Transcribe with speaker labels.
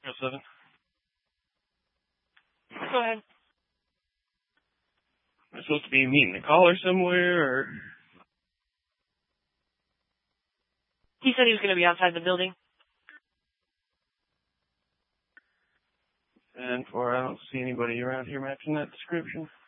Speaker 1: 7.
Speaker 2: Go ahead.
Speaker 1: Am I supposed to be meeting a caller somewhere, or?
Speaker 2: He said he was going to be outside the building.
Speaker 1: And I don't see anybody around here matching that description.